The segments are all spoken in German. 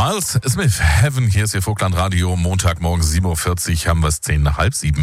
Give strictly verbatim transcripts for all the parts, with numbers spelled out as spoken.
Miles Smith, Heaven, hier ist Ihr Vogtlandradio, Montagmorgen sieben Uhr vierzig, haben wir es zehn nach halb sieben.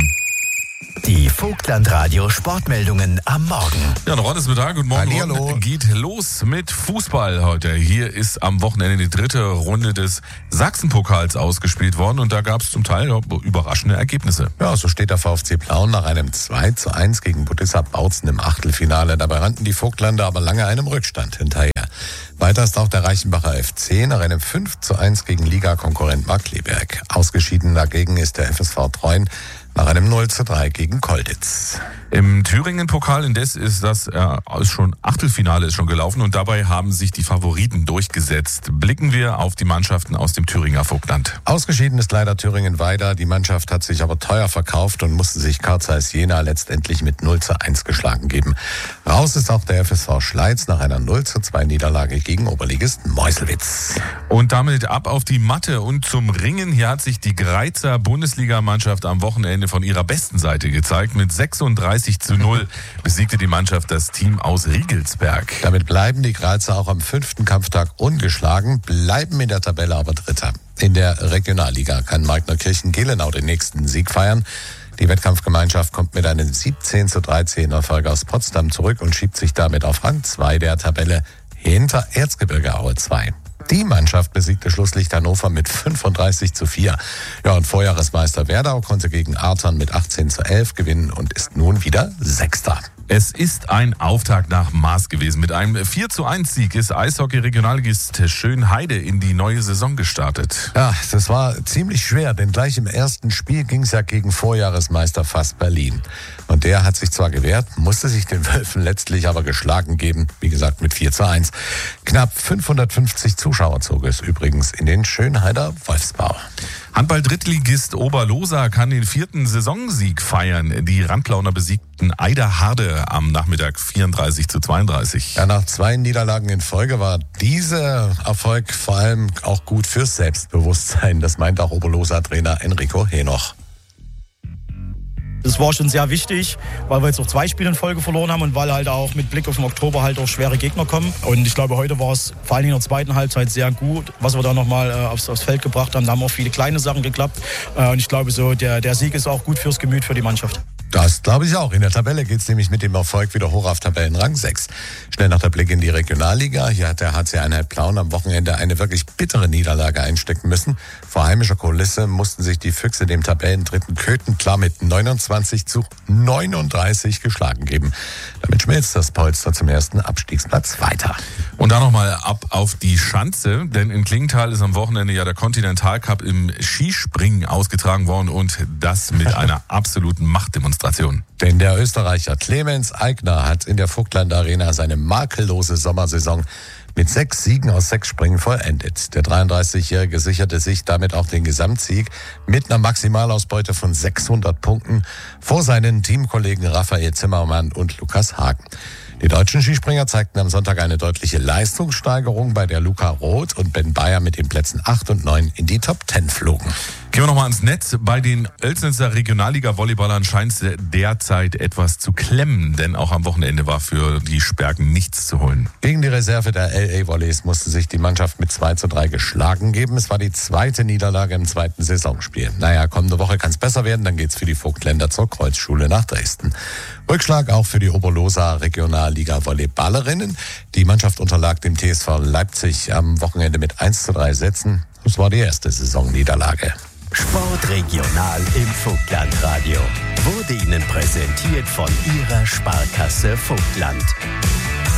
Die Vogtlandradio Sportmeldungen am Morgen. Ja, noch ist Mittag. Guten Morgen. Hallihallo. Geht los mit Fußball heute. Hier ist am Wochenende die dritte Runde des Sachsenpokals ausgespielt worden und da gab es zum Teil überraschende Ergebnisse. Ja, so steht der VfC Plauen nach einem zwei zu eins gegen Budissa Bautzen im Achtelfinale. Dabei rannten die Vogtländer aber lange einem Rückstand hinterher. Weiter ist auch der Reichenbacher F C nach einem fünf zu eins gegen Ligakonkurrent Markkleeberg. Ausgeschieden dagegen ist der F S V Treuen nach einem null zu drei gegen Kolditz. Im Thüringen-Pokal indes ist das äh, ist schon Achtelfinale ist schon gelaufen und dabei haben sich die Favoriten durchgesetzt. Blicken wir auf die Mannschaften aus dem Thüringer Vogtland. Ausgeschieden ist leider Thüringen-Weida. Die Mannschaft hat sich aber teuer verkauft und musste sich Carl Zeiss Jena letztendlich mit null zu eins geschlagen geben. Raus ist auch der F S V Schleiz nach einer null zu zwei Niederlage gegen Oberligist Meuselwitz. Und damit ab auf die Matte und zum Ringen. Hier hat sich die Greizer Bundesligamannschaft am Wochenende von ihrer besten Seite gezeigt. Mit sechsunddreißig zu null besiegte die Mannschaft das Team aus Riegelsberg. Damit bleiben die Greizer auch am fünften Kampftag ungeschlagen, bleiben in der Tabelle aber Dritter. In der Regionalliga kann Marknerkirchen-Gelenau den nächsten Sieg feiern. Die Wettkampfgemeinschaft kommt mit einem siebzehn zu dreizehn Erfolg aus Potsdam zurück und schiebt sich damit auf Rang zwei der Tabelle hinter Erzgebirge Aue zwei. Die Mannschaft besiegte Schlusslicht Hannover mit fünfunddreißig zu vier. Ja, und Vorjahresmeister Werdau konnte gegen Artern mit achtzehn zu elf gewinnen und ist nun wieder Sechster. Es ist ein Auftakt nach Maß gewesen. Mit einem vier zu eins Sieg ist Eishockey-Regionalligist Schönheide in die neue Saison gestartet. Ja, das war ziemlich schwer, denn gleich im ersten Spiel ging es ja gegen Vorjahresmeister F A S Berlin. Und der hat sich zwar gewehrt, musste sich den Wölfen letztlich aber geschlagen geben. Wie gesagt, mit vier zu eins. Knapp fünfhundertfünfzig Zuschauer zog es übrigens in den Schönheider Wolfsbau. Handball-Drittligist Oberlosa kann den vierten Saisonsieg feiern. Die Randplauner besiegten Eiderharde am Nachmittag vierunddreißig zu zweiunddreißig. Ja, nach zwei Niederlagen in Folge war dieser Erfolg vor allem auch gut fürs Selbstbewusstsein. Das meint auch Oberlosa-Trainer Enrico Henoch. Das war schon sehr wichtig, weil wir jetzt auch zwei Spiele in Folge verloren haben und weil halt auch mit Blick auf den Oktober halt auch schwere Gegner kommen. Und ich glaube, heute war es vor allen Dingen in der zweiten Halbzeit sehr gut, was wir da nochmal äh, aufs, aufs Feld gebracht haben. Da haben auch viele kleine Sachen geklappt. Äh, und ich glaube, so der, der Sieg ist auch gut fürs Gemüt für die Mannschaft. Das glaube ich auch. In der Tabelle geht es nämlich mit dem Erfolg wieder hoch auf Tabellenrang sechs. Schnell noch der Blick in die Regionalliga. Hier hat der H C Einheit Plauen am Wochenende eine wirklich bittere Niederlage einstecken müssen. Vor heimischer Kulisse mussten sich die Füchse dem Tabellendritten Köthen klar mit neunundzwanzig zu neununddreißig geschlagen geben. Damit schmilzt das Polster zum ersten Abstiegsplatz weiter. Und dann nochmal ab auf die Schanze, denn in Klingenthal ist am Wochenende ja der Continental Cup im Skispringen ausgetragen worden und das mit einer absoluten Machtdemonstration. Denn der Österreicher Clemens Eigner hat in der Vogtland Arena seine makellose Sommersaison mit sechs Siegen aus sechs Springen vollendet. Der dreiunddreißigjährige sicherte sich damit auch den Gesamtsieg mit einer Maximalausbeute von sechshundert Punkten vor seinen Teamkollegen Raphael Zimmermann und Lukas Hagen. Die deutschen Skispringer zeigten am Sonntag eine deutliche Leistungssteigerung, bei der Luca Roth und Ben Bayer mit den Plätzen acht und neun in die Top zehn flogen. Gehen wir nochmal ans Netz. Bei den Oelsnitzer Regionalliga-Volleyballern scheint es derzeit etwas zu klemmen, denn auch am Wochenende war für die Sperken nichts zu holen. Gegen die Reserve der L A-Volleys musste sich die Mannschaft mit zwei zu drei geschlagen geben. Es war die zweite Niederlage im zweiten Saisonspiel. Naja, kommende Woche kann es besser werden, dann geht's für die Vogtländer zur Kreuzschule nach Dresden. Rückschlag auch für die Oberlosa Regionalliga-Volleyballerinnen. Die Mannschaft unterlag dem T S V Leipzig am Wochenende mit eins zu drei Sätzen. Das war die erste Saisonniederlage. Sport regional im Vogtlandradio wurde Ihnen präsentiert von Ihrer Sparkasse Vogtland.